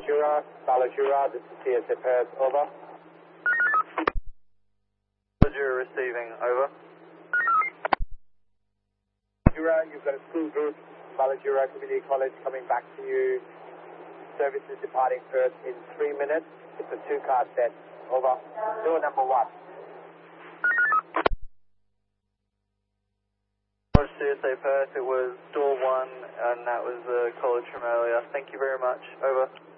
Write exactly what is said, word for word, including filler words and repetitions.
Ballajura, Ballajura, this is T S A Perth, over. Ballajura receiving, over. Ballajura, you've got a school group, Ballajura Community College coming back to you. Services departing Perth in three minutes. It's a two-car set, over. Door number one. C S A Perth, it was door one, and that was the college from earlier. Thank you very much. Over.